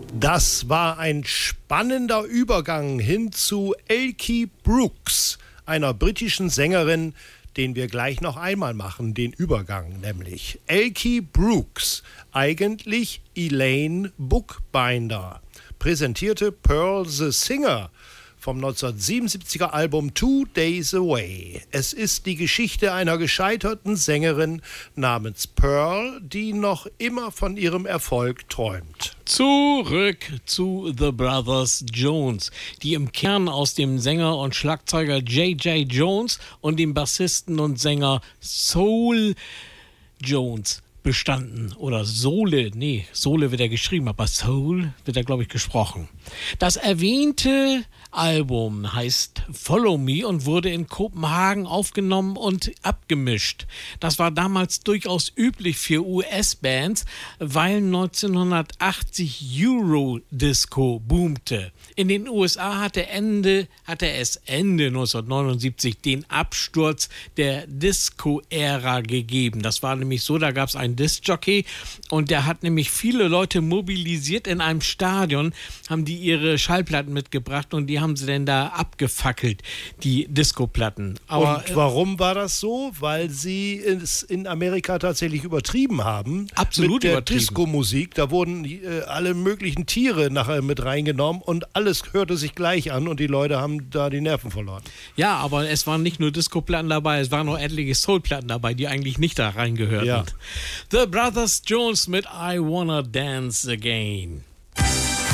Das war ein spannender Übergang hin zu Elkie Brooks, einer britischen Sängerin, den wir gleich noch einmal machen, den Übergang nämlich. Elkie Brooks, eigentlich Elaine Bookbinder, präsentierte Pearl the Singer vom 1977er Album 2 Days Away. Es ist die Geschichte einer gescheiterten Sängerin namens Pearl, die noch immer von ihrem Erfolg träumt. Zurück zu The Brothers Jones, die im Kern aus dem Sänger und Schlagzeuger J.J. Jones und dem Bassisten und Sänger Soul Jones bestanden. Oder Sohle wird er geschrieben, aber Soul wird er, glaube ich, gesprochen. Das erwähnte Album heißt Follow Me und wurde in Kopenhagen aufgenommen und abgemischt. Das war damals durchaus üblich für US-Bands, weil 1980 Eurodisco boomte. In den USA hatte es Ende 1979 den Absturz der Disco-Ära gegeben. Das war nämlich so, da gab es einen Disc-Jockey und der hat nämlich viele Leute mobilisiert in einem Stadion, haben die ihre Schallplatten mitgebracht und die haben sie denn da abgefackelt, die Disco-Platten. Und warum war das so? Weil sie es in Amerika tatsächlich übertrieben haben. Absolut mit der übertrieben. Disco-Musik. Da wurden alle möglichen Tiere nachher mit reingenommen und alles hörte sich gleich an und die Leute haben da die Nerven verloren. Ja, aber es waren nicht nur Disco-Platten dabei, es waren noch etliche Soul-Platten dabei, die eigentlich nicht da reingehörten. Ja. The Brothers Jones mit I Wanna Dance Again.